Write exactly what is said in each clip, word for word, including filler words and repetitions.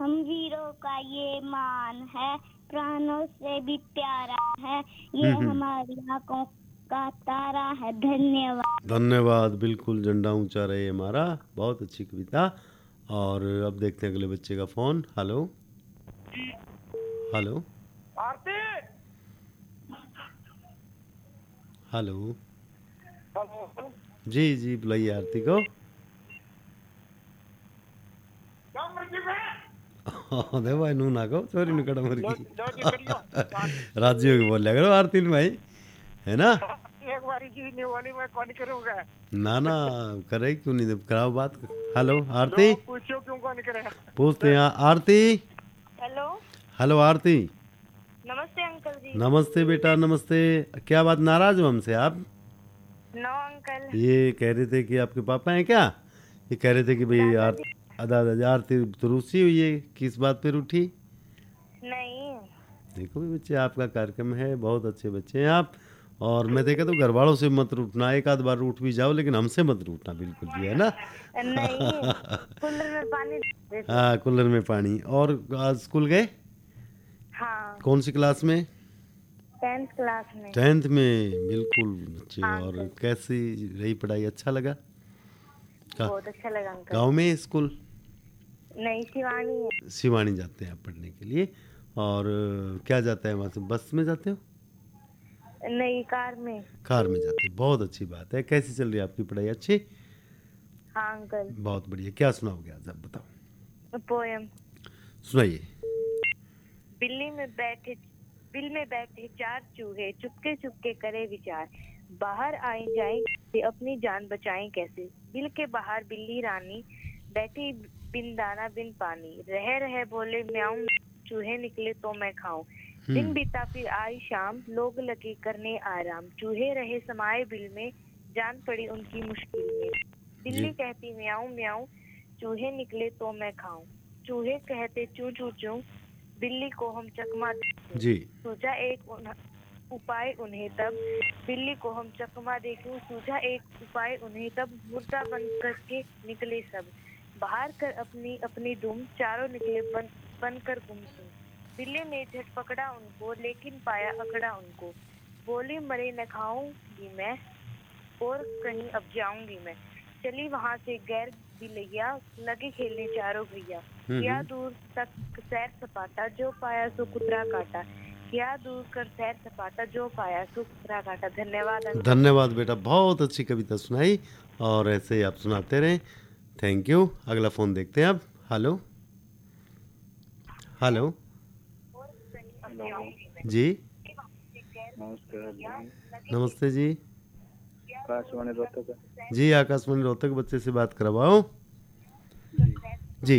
हम वीरों का ये मान है, प्राणों से भी प्यारा है, ये हमारी आंखों का तारा है। धन्यवाद। धन्यवाद। बिल्कुल, झंडा ऊंचा रहे हमारा। बहुत अच्छी कविता। और अब देखते हैं अगले बच्चे का फोन। हेलो हेलो आरती। हेलो हेलो जी जी, बुलाइए आरती को। दे भाई नू ना को चोरी नु कड़ा मर की राज्य के बोल लिया करो आरती भाई, है ना। एक बारी जी नहीं वाली मैं कौन करूंगा। ना ना करे क्यों नहीं, कराओ बात। हेलो आरती, पूछो क्यों कौन करेगा, पूछते हैं आरती। हेलो हेलो आरती। नमस्ते अंकल जी। नमस्ते बेटा, नमस्ते। क्या बात, नाराज हो हमसे आप? No uncle. ये कह रहे थे कि आपके पापा हैं क्या? ये कह रहे थे कि भाई आर दादा आरती तो रूसी हुई है, किस बात पे रूठी? नहीं। देखो बच्चे, आपका कार्यक्रम है, बहुत अच्छे बच्चे हैं आप। और मैं देखा तो घर वालों से मत रूठना, एक आध बार रूठ भी जाओ लेकिन हमसे मत रूठना बिल्कुल भी, है ना। नहीं, कूलर में पानी। हाँ, कूलर में पानी। और आज स्कूल गए? हाँ। कौन सी क्लास में? टेंथ क्लास में। टेंथ में, बिल्कुल बच्चे। हाँ, और अंकल। कैसी रही पढ़ाई, अच्छा लगा? बहुत अच्छा लगा अंकल। गाँव में स्कूल? नहीं, शिवानी है। शिवानी जाते हैं आप पढ़ने के लिए। और क्या जाता है वहाँ से, बस में जाते हो? नहीं, कार में। कार में जाते हैं, बहुत अच्छी बात है। कैसी चल रही है आपकी पढ़ाई, अच्छी? हाँ अंकल। बहुत बढ़िया। क्या सुनाओगे आज आप, बताओ। पोयम। सुनाइए। बिल्ली में बैठे बिल में बैठे चार चूहे, चुपके चुपके करे विचार, बाहर आए जाए अपनी जान बचाएं कैसे। बिल के बाहर बिल्ली रानी बैठी बिन दाना बिन पानी, रह रहे बोले म्याऊं, चूहे निकले तो मैं खाऊं। दिन बीता फिर आई शाम, लोग लगे करने आराम, चूहे रहे समाये बिल में, जान पड़ी उनकी मुश्किल में। बिल्ली कहती म्याऊं म्याऊं, चूहे निकले तो मैं खाऊं। चूहे कहते चू चू चू, बिल्ली को हम चकमा जी। सूझा एक उपाय उन्हें तब, बिल्ली को हम चकमा दे क्यों, सूझा एक उपाय उन्हें तब, मुर्दा बन करके निकले सब, बाहर कर अपनी अपनी दुम, चारों निकले बन बन कर गुमसुम। बिल्ली ने झट पकड़ा उनको, लेकिन पाया अकड़ा उनको, बोली मरे न खाऊंगी मैं, और कहीं अब जाऊंगी मैं। चली वहां से गैर बिलैया, लगे खेलने चारों भैया, क्या दूर तक सैर सपाटा, जो पाया सो कुतरा काटा, क्या दूर कर सैर सपाटा, जो पाया सो कुतरा काटा। धन्यवाद। धन्यवाद बेटा, बहुत अच्छी कविता सुनाई, और ऐसे ही आप सुनाते रहें। Thank you. अगला फोन देखते हैं अब। हेलो हेलो जी, नमस्ते जी। आकाशवाणी रोहतक। जी, आकाशवाणी रोहतक बच्चे से बात करवाओ जी।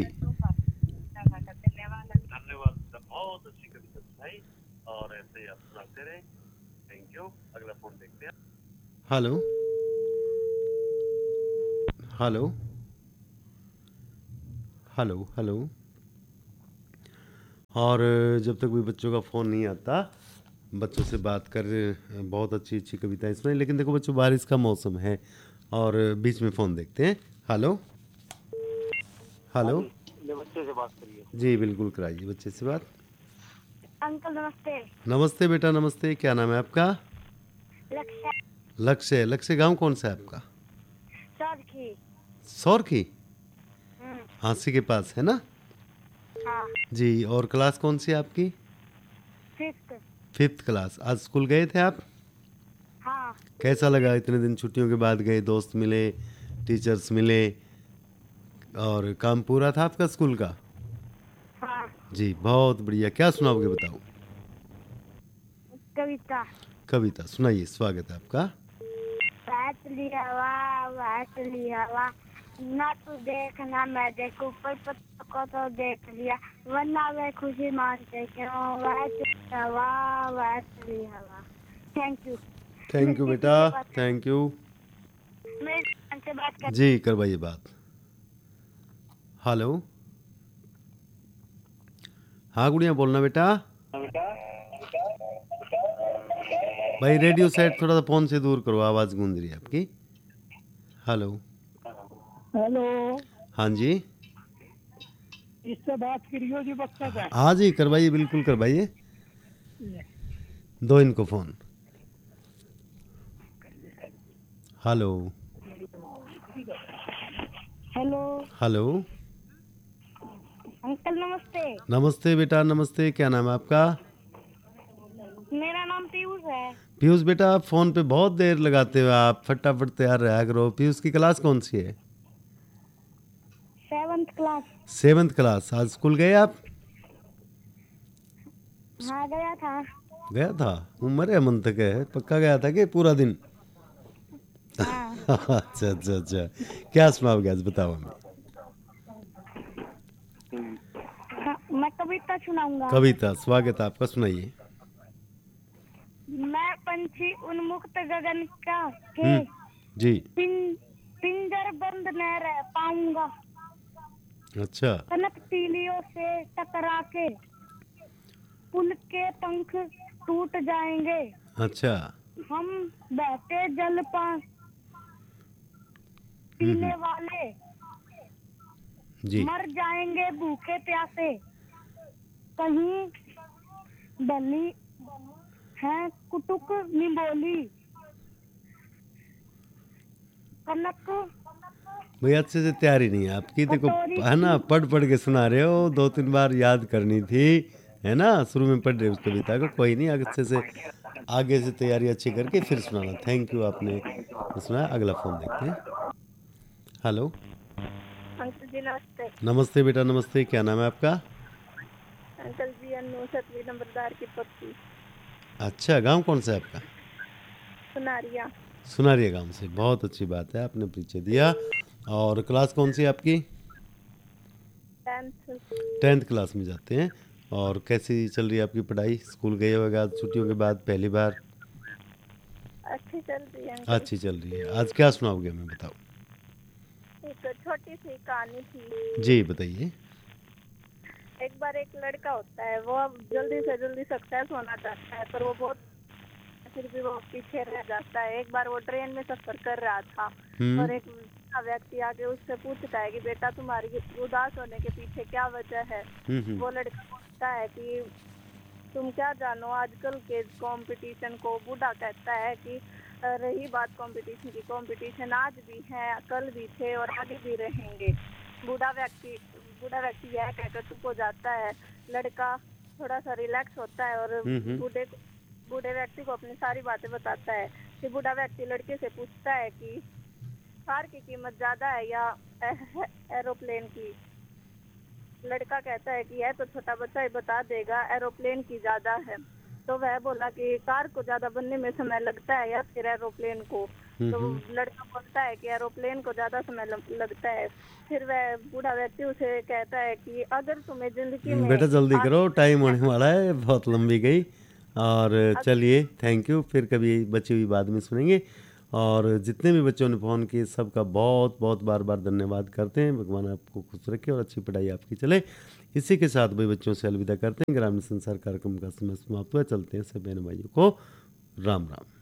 धन्यवाद, बहुत अच्छी कविता सुनाई, और ऐसे ही आप सुनाते रहे। Thank you. अगला फोन देखते हैं। हेलो हेलो हेलो हेलो और जब तक भी बच्चों का फ़ोन नहीं आता, बच्चों से बात कर, बहुत अच्छी अच्छी कविताएं सुनाई। लेकिन देखो बच्चों, बारिश का मौसम है और बीच में फ़ोन देखते हैं। हेलो हेलो बच्चे से बात करिए। जी बिल्कुल, कराइए बच्चे से बात। अंकल नमस्ते। नमस्ते बेटा, नमस्ते। क्या नाम है आपका? लक्ष्य। लक्ष्य। लक्ष्य गांव कौन सा है आपका? सौरखी। सौरखी, हांसी के पास है ना? हाँ। जी। और क्लास कौन सी है आपकी? फिफ्थ। Fifth class. आज स्कूल गए थे आप? हाँ। कैसा लगा, इतने दिन छुट्टियों के बाद गए, दोस्त मिले, टीचर्स मिले, और काम पूरा था आपका स्कूल का? हाँ। जी बहुत बढ़िया। क्या सुनाओगे, बताओ। कविता। कविता सुनाइए, स्वागत है आपका। वैसली हवा वैसली हवा, ना तू देख ना मैं देखूं, पर पत्तों को तो देख लिया, वरना वे खुशी मानते क्यों। वैसली हवा वैसली हवा। Thank you. थैंक यू बेटा, थैंक यू। मैं से बात कर जी करवाइए बात। हेलो, हाँ गुड़िया बोलना बेटा। भाई रेडियो सेट थोड़ा सा फोन से दूर करो, आवाज़ गूंज रही है आपकी। Hello hello. हाँ जी। इससे बात करियो जी बच्चा का। हाँ जी करवाइए, बिल्कुल करवाइए, दो इनको phone. Hello hello hello. Uncle नमस्ते। नमस्ते बेटा, नमस्ते। क्या नाम है आपका? मेरा नाम पीयूष है। पीयूष बेटा, आप फोन पे बहुत देर लगाते हो, आप फटाफट तैयार रहा करो। पीयूष की क्लास कौन सी है? Seventh class. Seventh class. आज स्कूल गए आप? हाँ गया था। गया था? उम्र है मन तक है, पक्का गया था कि पूरा दिन? हाँ। अच्छा अच्छा अच्छा। क्या सुनाओगे आज, बताओ हमें। हाँ, मैं कविता सुनाऊंगा। कविता, स्वागत है आपका, सुनाइए। मैं पंछी उन्मुक्त गगन का के हम्म जी। पिं, पिंजर बंद न रह पाऊंगा। अच्छा। कनक तीलियों से टकरा के पुल के पंख टूट जाएंगे। अच्छा। हम बहते जल पा पीने वाले जी। मर जाएंगे भूखे प्यासे। कहीं डली है कुटुक निबोली कनक भैया अच्छे से तैयारी नहीं है आपकी, देखो कटोरी है ना, पढ़ पढ़ के सुना रहे हो, दो तीन बार याद करनी थी, है ना, शुरू में पढ़ रहे हो उस कविता को। कोई नहीं, अच्छे से आगे से तैयारी अच्छी करके फिर सुनाना। थैंक यू, आपने सुना। अगला फोन देखते हैं। हेलो। अंकल जी नमस्ते। नमस्ते बेटा, नमस्ते। क्या नाम है आपका? अंकल जी अनु सतवी नंबरदार की पत्नी अच्छा, गांव कौन सा है आपका? सुनारिया। सुनारिया गांव से, बहुत अच्छी बात है, आपने परिचय दिया। और क्लास कौन सी है आपकी? टेंथ। टेंथ क्लास में जाते हैं। और कैसी चल रही है आपकी पढ़ाई? स्कूल गए होगा आज छुट्टियों के बाद पहली बार? अच्छी चल रही है अंकल। अच्छी चल रही है। आज क्या सुनाओगे हमें, बताओ। एक छोटी सी कहानी थी। जी बताइए। एक बार एक लड़का होता है, वो अब जल्दी से जल्दी सक्सेस होना चाहता है, पर वो बहुत फिर भी वो पीछे रह जाता है। एक बार वो ट्रेन में सफर कर रहा था हम्म और एक व्यक्ति आगे उससे पूछता है कि बेटा तुम्हारी उदास होने के पीछे क्या वजह है। हम्म हम्म, वो लड़का बोलता है कि तुम क्या जानो आजकल के कंपटीशन को। बूढ़ा कहता है कि रही बात कंपटीशन की, कंपटीशन आज भी है, कल भी थे और आगे भी रहेंगे। बूढ़ा व्यक्ति बूढ़ा व्यक्ति यह कहकर चुप हो जाता है। लड़का थोड़ा सा रिलैक्स होता है और हम्म, हम्म। बूढ़े बूढ़े व्यक्ति को अपनी सारी बातें बताता है। फिर बूढ़ा व्यक्ति लड़के से पूछता है कि कार की कीमत ज्यादा है या एरोप्लेन की। लड़का कहता है कि यह तो छोटा बच्चा ही बता देगा, एरोप्लेन की ज्यादा है। तो वह बोला कि कार को ज्यादा बनने में समय लगता है या फिर एरोप्लेन को। तो लड़का बोलता है कि एरोप्लेन को ज्यादा समय लगता है। फिर वह बूढ़ा व्यक्ति उसे कहता है कि अगर तुम्हें जिंदगी में बेटा जल्दी करो, टाइम होने वाला है, बहुत लंबी गई। और चलिए, थैंक यू, फिर कभी बची हुई बाद में सुनेंगे। और जितने भी बच्चों ने फ़ोन किए सबका बहुत बहुत बार बार धन्यवाद करते हैं। भगवान आपको खुश रखे और अच्छी पढ़ाई आपकी चले। इसी के साथ भाई बच्चों से अलविदा करते हैं। ग्रामीण संसार कार्यक्रम का समय समाप्त हुआ। चलते हैं सभी बहन भाइयों को राम राम।